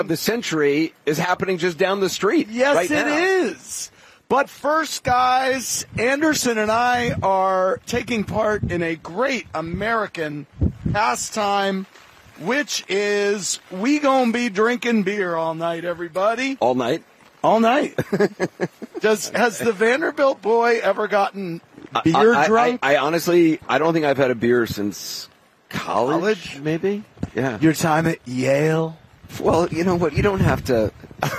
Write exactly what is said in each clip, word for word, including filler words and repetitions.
of the century is happening just down the street. Yes, right it now. is. But first, guys, Anderson and I are taking part in a great American pastime, which is we gonna be drinking beer all night, everybody. All night? All night. Does Has the Vanderbilt boy ever gotten beer I, I, drunk? I, I honestly, I don't think I've had a beer since college, College? maybe? Yeah. Your time at Yale? Well, you know what? You don't have to,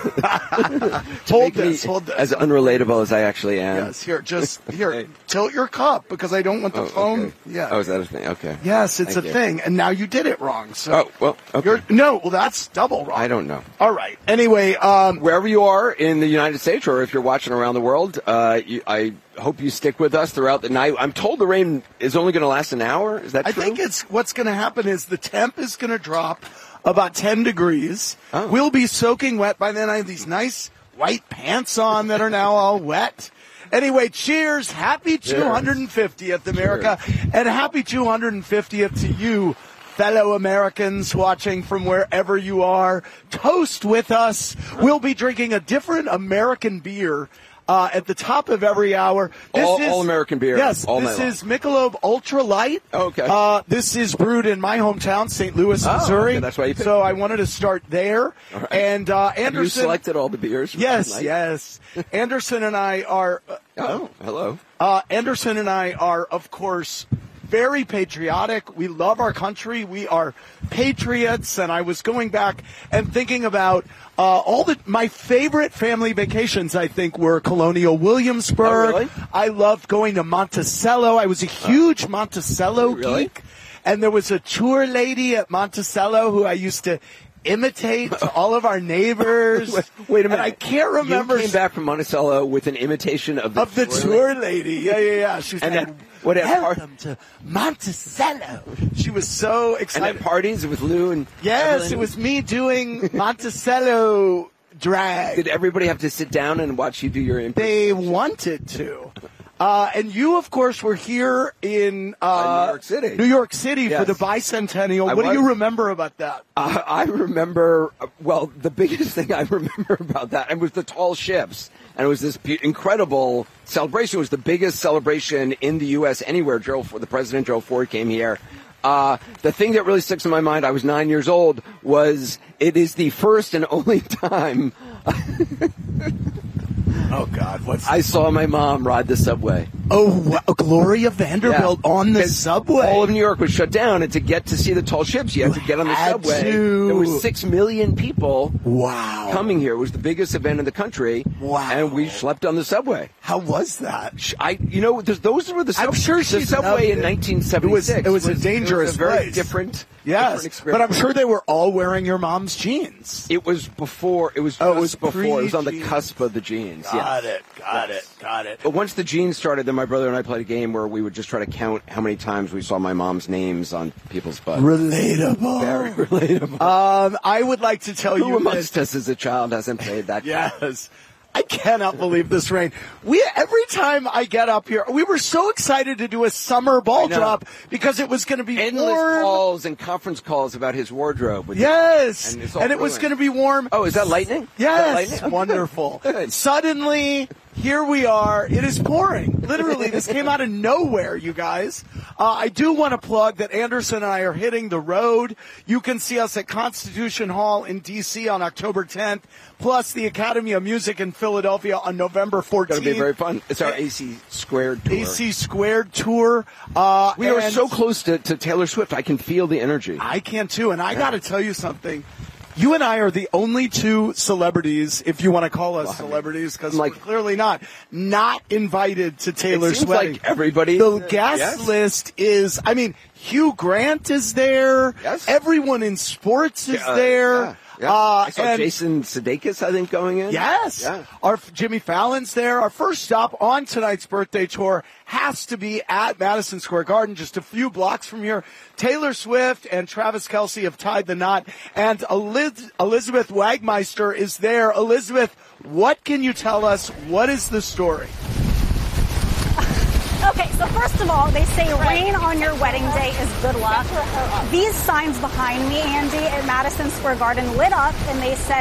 to Hold make this, me hold this. as unrelatable as I actually am. Yes, here, just, here, tilt your cup, because I don't want the Oh, foam. okay. Yeah. Oh, is that a thing? Okay. Yes, it's Thank a you. thing, and now you did it wrong. So Oh, well, okay. you're, no, well, that's double wrong. I don't know. All right. Anyway, um, Wherever you are in the United States, or if you're watching around the world, uh, you, I hope you stick with us throughout the night. I'm told the rain is only going to last an hour. Is that I true? think it's what's going to happen is the temp is going to drop about ten degrees. Oh. We'll be soaking wet by then. I have these nice white pants on that are now all wet. Anyway, cheers. Happy two hundred fiftieth, America. And happy two hundred fiftieth to you, fellow Americans watching from wherever you are. Toast with us. We'll be drinking a different American beer Uh, at the top of every hour. This All- is, all American beer, Yes, all this night is Michelob Ultra Light. Okay. Uh, this is brewed in my hometown, Saint Louis, Oh, Missouri. okay, that's why you picked So it. I wanted to start there. right. And uh, Have you Anderson. selected all the beers? from Yes, tonight? yes. Anderson and I are. Uh, Oh, hello. uh, Anderson and I are, of course, very patriotic. We love our country. We are patriots. And I was going back and thinking about uh, all the my favorite family vacations. I think were Colonial Williamsburg. Oh, really? I loved going to Monticello. I was a huge Monticello Really? geek. And there was a tour lady at Monticello who I used to imitate to all of our neighbors. Wait, wait a minute. And I can't remember. You came back from Monticello with an imitation of the Of the tour lady. Yeah, yeah, yeah. She was And like, at- what at par- welcome to Monticello. She was so And excited. at parties with Lou and Yes, Evelyn? it was me doing Monticello drag. Did everybody have to sit down and watch you do your impression? They wanted to. Uh, and you, of course, were here in uh, Uh, New York City. New York City Yes. for the bicentennial. I What do was. you remember about that? Uh, I remember, uh, well, the biggest thing I remember about that and was the tall ships. And it was this be- incredible celebration. It was the biggest celebration in the U S anywhere. Gerald, Ford- the president, Gerald Ford, came here. Uh, the thing that really sticks in my mind, I was nine years old, was it is the first and only time Oh, God. What's I saw my mom ride the subway. Oh, wow. Gloria Vanderbilt Yeah. on the 'Cause subway. All of New York was shut down, and to get to see the tall ships, you had You to get on the had subway. to. There was six million people Wow. coming here. It was the biggest event in the country. Wow. And we slept on the subway. How was that? I, you know, there's- those were the. Sub- I'm sure the she loved subway in it. nineteen seventy-six. It was- it was a dangerous it was a very place. different. Yes, different experience. but I'm sure they were all wearing your mom's jeans. It was before. It was. Oh, it just was before. It was on the pre-jeans. cusp of the jeans. Got yes. it, got Yes. it, got it. But once the jeans started, then my brother and I played a game where we would just try to count how many times we saw my mom's names on people's butts. Relatable. Very relatable. Um, I would like to tell Who you amongst that, us as a child hasn't played that? yes, I cannot believe this rain. We every time I get up here, we were so excited to do a summer ball I know. drop because it was going to be Endless warm. calls and conference calls about his wardrobe. With Yes, And and, it's all it was ruined. going to be warm. Oh, is that lightning? Is that Yes, lightning? Oh, good. wonderful. Good. Suddenly, here we are. It is pouring. Literally, this came out of nowhere, you guys. Uh, I do want to plug that Anderson and I are hitting the road. You can see us at Constitution Hall in D C on October tenth, plus the Academy of Music in Philadelphia on November fourteenth. It's going to be very fun. It's our A C Squared tour. A C Squared tour. Uh, We are and so close to, to Taylor Swift. I can feel the energy. I can too, and I got to tell you something. You and I are the only two celebrities, if you want to call us celebrities, because like- we're clearly not, not invited to Taylor It seems Swift. like everybody. The guest Yes. list is, I mean, Hugh Grant is there. Yes. Everyone in sports is Uh, there. yeah, yeah. Uh, I saw and Jason Sudeikis, I think, going in. Yes. Yeah. Our Jimmy Fallon's there. Our first stop on tonight's birthday tour has to be at Madison Square Garden, just a few blocks from here. Taylor Swift and Travis Kelce have tied the knot, and Eliz- Elizabeth Wagmeister is there. Elizabeth, what can you tell us? What is the story? Okay, so first of all, they say rain on your wedding day is good luck. These signs behind me, Andy, at Madison Square Garden lit up, and they say